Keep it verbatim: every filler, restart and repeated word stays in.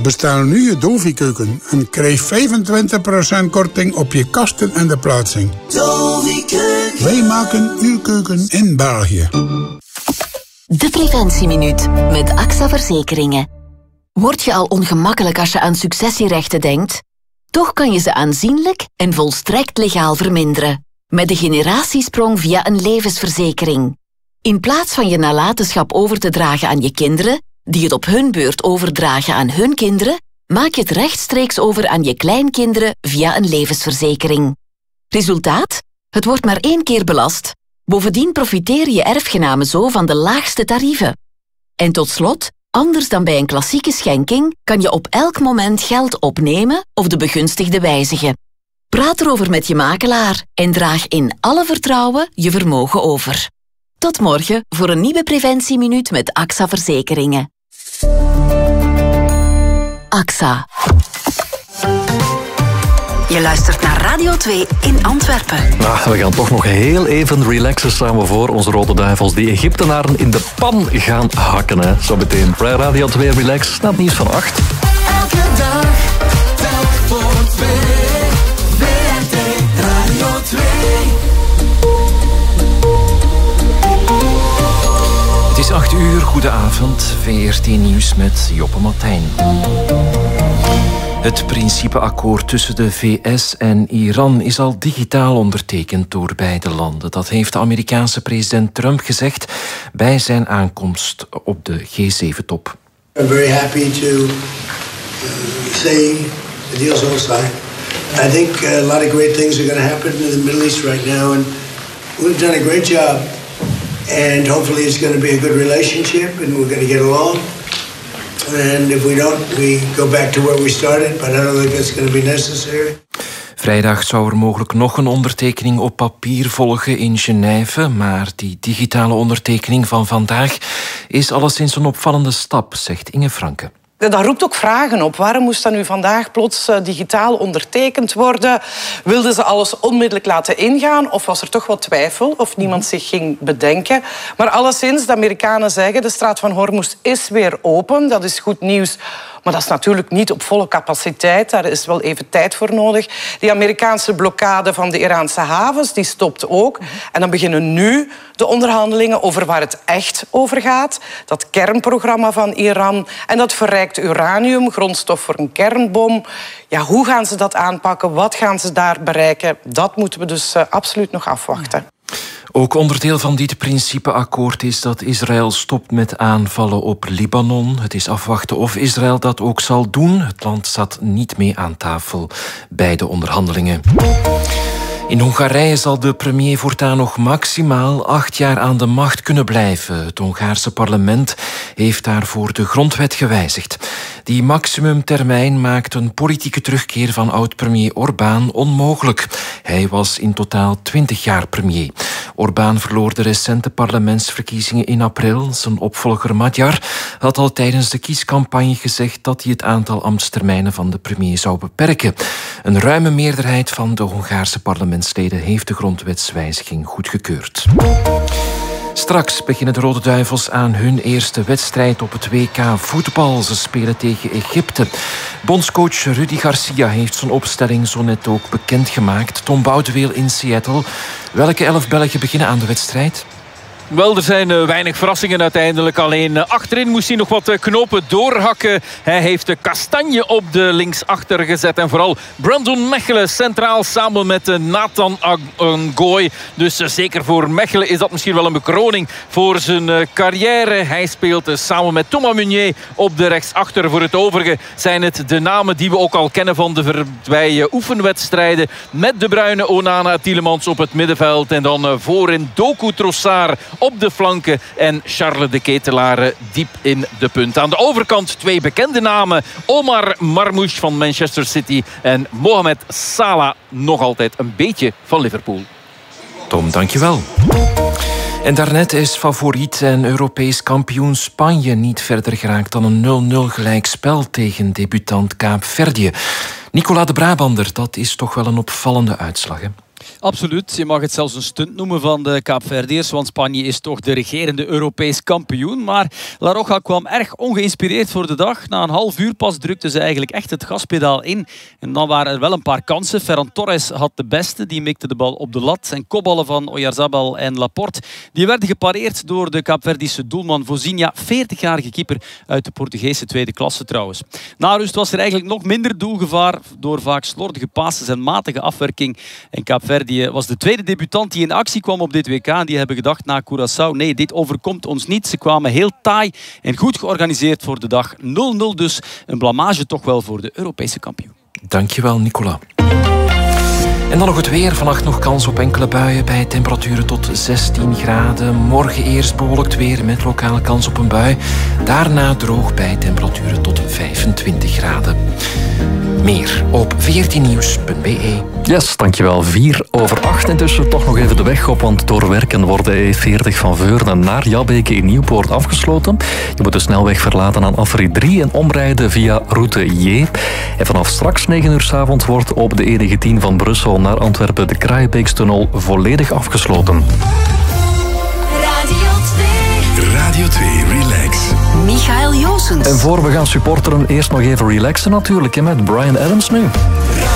Bestel nu je Dovi-keuken en krijg vijfentwintig procent korting op je kasten en de plaatsing. Dovi-keuken. Wij maken uw keuken in België. De Preventieminuut met A X A Verzekeringen. Word je al ongemakkelijk als je aan successierechten denkt? Toch kan je ze aanzienlijk en volstrekt legaal verminderen. Met de generatiesprong via een levensverzekering. In plaats van je nalatenschap over te dragen aan je kinderen, die het op hun beurt overdragen aan hun kinderen, maak je het rechtstreeks over aan je kleinkinderen via een levensverzekering. Resultaat? Het wordt maar één keer belast. Bovendien profiteren je erfgenamen zo van de laagste tarieven. En tot slot, anders dan bij een klassieke schenking, kan je op elk moment geld opnemen of de begunstigde wijzigen. Praat erover met je makelaar en draag in alle vertrouwen je vermogen over. Tot morgen voor een nieuwe Preventieminuut met A X A Verzekeringen. A X A. Je luistert naar Radio twee in Antwerpen. Nou, we gaan toch nog heel even relaxen samen voor onze Rode Duivels die Egyptenaren in de pan gaan hakken. Hè. Zometeen bij Radio twee Relax, na het nieuws van acht. Elke dag, telk voor twee. V R T Radio twee. Het is acht uur, goedenavond. V R T Nieuws met Joppe Martijn. Het principeakkoord tussen de V S en Iran is al digitaal ondertekend door beide landen. Dat heeft de Amerikaanse president Trump gezegd bij zijn aankomst op de G zeven top. I'm very happy to uh, say the deal's all signed. I think a lot of great things are going to happen in the Middle East right now, and we've done a great job. And hopefully it's going to be a good relationship, and we're going to get along. And if we don't, we go back to where we started, but I don't think that's going to be necessary. Vrijdag zou er mogelijk nog een ondertekening op papier volgen in Genève, maar die digitale ondertekening van vandaag is alleszins een opvallende stap, zegt Inge Franke. Dat roept ook vragen op. Waarom moest dat nu vandaag plots uh, digitaal ondertekend worden? Wilden ze alles onmiddellijk laten ingaan? Of was er toch wat twijfel? Of niemand zich ging bedenken? Maar alleszins, de Amerikanen zeggen, de straat van Hormuz is weer open. Dat is goed nieuws. Maar dat is natuurlijk niet op volle capaciteit. Daar is wel even tijd voor nodig. Die Amerikaanse blokkade van de Iraanse havens, die stopt ook. En dan beginnen nu de onderhandelingen over waar het echt over gaat. Dat kernprogramma van Iran. En dat verrijkt uranium, grondstof voor een kernbom. Ja, hoe gaan ze dat aanpakken? Wat gaan ze daar bereiken? Dat moeten we dus uh, absoluut nog afwachten. Ook onderdeel van dit principeakkoord is dat Israël stopt met aanvallen op Libanon. Het is afwachten of Israël dat ook zal doen. Het land zat niet mee aan tafel bij de onderhandelingen. In Hongarije zal de premier voortaan nog maximaal acht jaar aan de macht kunnen blijven. Het Hongaarse parlement heeft daarvoor de grondwet gewijzigd. Die maximumtermijn maakt een politieke terugkeer van oud-premier Orbán onmogelijk. Hij was in totaal twintig jaar premier. Orbán verloor de recente parlementsverkiezingen in april. Zijn opvolger Magyar had al tijdens de kiescampagne gezegd dat hij het aantal ambtstermijnen van de premier zou beperken. Een ruime meerderheid van de Hongaarse parlementsleden heeft de grondwetswijziging goedgekeurd. Straks beginnen de Rode Duivels aan hun eerste wedstrijd op het W K voetbal. Ze spelen tegen Egypte. Bondscoach Rudy Garcia heeft zijn opstelling zo net ook bekendgemaakt. Tom Boudeweel in Seattle. Welke elf Belgen beginnen aan de wedstrijd? Wel, er zijn uh, weinig verrassingen uiteindelijk. Alleen uh, achterin moest hij nog wat uh, knopen doorhakken. Hij heeft de Kastanje op de linksachter gezet. En vooral Brandon Mechelen centraal samen met uh, Nathan Ngoy. Dus uh, zeker voor Mechelen is dat misschien wel een bekroning voor zijn uh, carrière. Hij speelt uh, samen met Thomas Meunier op de rechtsachter. Voor het overige zijn het de namen die we ook al kennen van de voorbije oefenwedstrijden. Met De Bruyne, Onana, Tielemans op het middenveld. En dan uh, voorin Doku Trossard op de flanken en Charles de Ketelaere diep in de punt. Aan de overkant twee bekende namen. Omar Marmouche van Manchester City en Mohamed Salah nog altijd een beetje van Liverpool. Tom, dankjewel. En daarnet is favoriet en Europees kampioen Spanje niet verder geraakt dan een nul nul gelijkspel tegen debutant Kaapverdië. Nicolas de Brabander, dat is toch wel een opvallende uitslag, hè? Absoluut. Je mag het zelfs een stunt noemen van de Kaapverdiërs, want Spanje is toch de regerende Europees kampioen. Maar La Roja kwam erg ongeïnspireerd voor de dag. Na een half uur pas drukte ze eigenlijk echt het gaspedaal in. En dan waren er wel een paar kansen. Ferran Torres had de beste. Die mikte de bal op de lat. En kopballen van Oyarzabal en Laporte die werden gepareerd door de Kaapverdische doelman Vozinha, veertigjarige keeper uit de Portugese tweede klasse trouwens. Na rust was er eigenlijk nog minder doelgevaar door vaak slordige passes en matige afwerking. En Kaapverdië was de tweede debutant die in actie kwam op dit W K. En die hebben gedacht na Curaçao, nee, dit overkomt ons niet. Ze kwamen heel taai en goed georganiseerd voor de dag. nul nul dus. Een blamage toch wel voor de Europese kampioen. Dankjewel, Nicola. En dan nog het weer. Vannacht nog kans op enkele buien bij temperaturen tot zestien graden. Morgen eerst bewolkt weer met lokale kans op een bui. Daarna droog bij temperaturen tot vijfentwintig graden. Meer op veertien nieuws punt b e. Yes, dankjewel. vier over acht. Intussen toch nog even de weg op, want door werken wordt de E veertig van Veurne naar Jabbeke in Nieuwpoort afgesloten. Je moet de snelweg verlaten aan afrit drie en omrijden via route J. En vanaf straks negen uur 's avonds wordt op de E negentien van Brussel naar Antwerpen de Kraaienbeekstunnel volledig afgesloten. Radio twee. Radio twee Relax. Michael Joosens. En voor we gaan supporteren, eerst nog even relaxen natuurlijk, hè, met Bryan Adams nu.